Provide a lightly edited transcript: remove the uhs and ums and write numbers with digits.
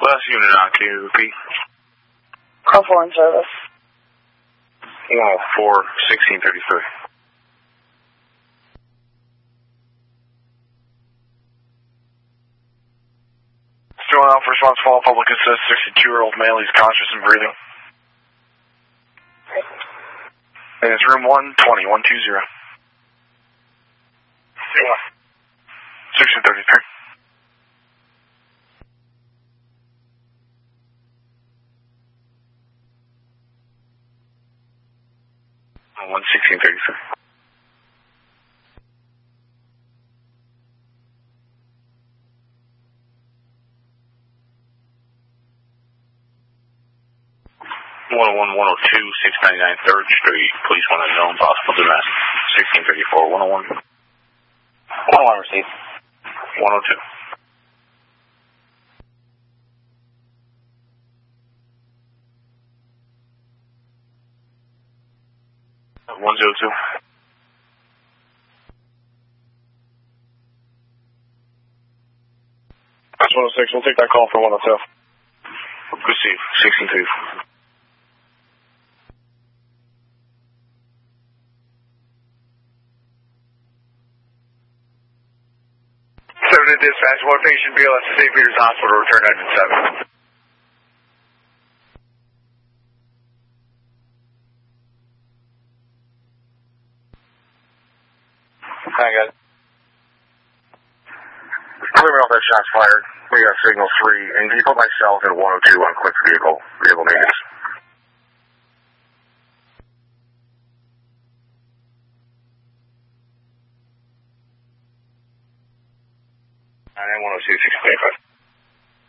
Last unit on, can you repeat? Call 4 in service. 104, 1633. Still out for response, follow public assist, 62-year-old male, he's conscious and breathing. Okay. And it's room 120, 120. 1633. 1633. One 699 3rd Street. Police want to know possible demand. 1634. 101. 101 received. 102. 102. That's 106. We'll take that call for 102. Receive. 1634. Dispatch, one patient BLS to St. Peter's Hospital, return engine 7. Hi, guys. Clearing off that shots fired. We got signal 3, and can you put myself in 102 on quick vehicle maintenance? And 102, 625.